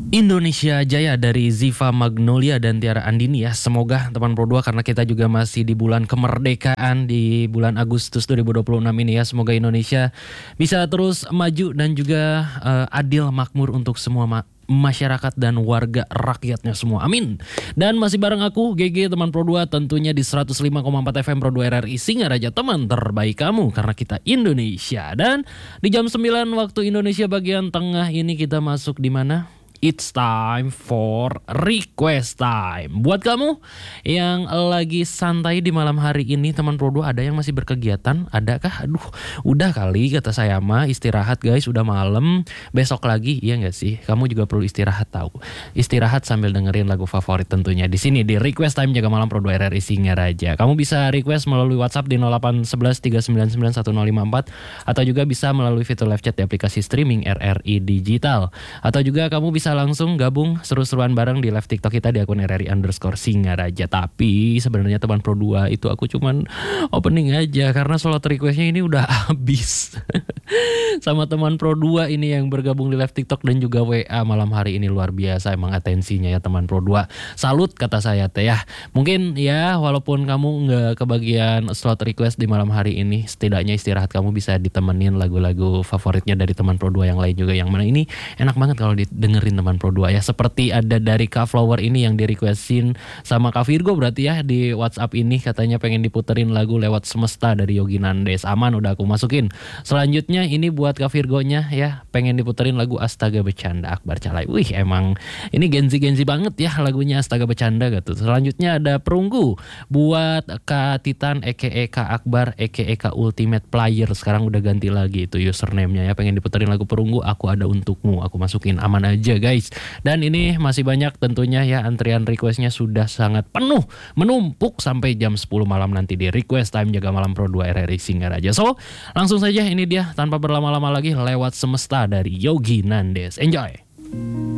Indonesia Jaya dari Ziva Magnolia dan Tiara Andini ya. Semoga teman Pro 2 karena kita juga masih di bulan kemerdekaan di bulan Agustus 2026 ini ya. Semoga Indonesia bisa terus maju dan juga adil makmur untuk semua masyarakat dan warga rakyatnya semua. Amin. Dan masih bareng aku GG teman Pro 2 tentunya di 105,4 FM Pro 2 RRI Singaraja, teman terbaik kamu karena kita Indonesia. Dan di jam 9 waktu Indonesia bagian tengah ini kita masuk di mana? It's time for request time. Buat kamu yang lagi santai di malam hari ini teman Pro 2, ada yang masih berkegiatan? Adakah? Aduh, udah kali kata saya mah istirahat guys, udah malam. Besok lagi, iya gak sih? Kamu juga perlu istirahat tahu. Istirahat sambil dengerin lagu favorit tentunya di sini di request time Jaga Malam Pro 2 RRI Singaraja. Kamu bisa request melalui WhatsApp di 0811 399 1054 atau juga bisa melalui fitur live chat di aplikasi streaming RRI Digital. Atau juga kamu bisa langsung gabung seru-seruan bareng di live TikTok kita di akun RRI_Singaraja. Tapi sebenarnya teman Pro 2 itu aku cuman opening aja karena slot requestnya ini udah habis. Sama teman Pro 2 ini yang bergabung di live TikTok dan juga WA malam hari ini luar biasa emang atensinya ya teman Pro 2. Salut kata saya teh ya. Mungkin ya walaupun kamu nggak kebagian slot request di malam hari ini, setidaknya istirahat kamu bisa ditemenin lagu-lagu favoritnya dari teman Pro 2 yang lain juga, yang mana ini enak banget kalau didengerin teman Pro 2 ya. Seperti ada dari Kak Flower ini yang di requestin sama Kak Virgo berarti ya di WhatsApp ini, katanya pengen diputerin lagu Lewat Semesta dari Yogi Nandes. Aman, udah aku masukin. Selanjutnya ini buat Kak Virgonya ya, pengen diputerin lagu Astaga Bercanda Akbar Calai. Wih, emang ini genzi banget ya lagunya Astaga Bercanda gitu. Selanjutnya ada Perunggu buat Kak Titan Kak Akbar Kak Ultimate Player. Sekarang udah ganti lagi itu username-nya ya, pengen diputerin lagu Perunggu Aku Ada Untukmu. Aku masukin. Aman aja guys. Dan ini masih banyak tentunya ya, antrian requestnya sudah sangat penuh, menumpuk sampai jam 10 malam nanti di request time Jaga Malam Pro 2 RRI Singaraja. So langsung saja ini dia tanpa berlama-lama lagi Lewat Semesta dari Yogi Nandes. Enjoy.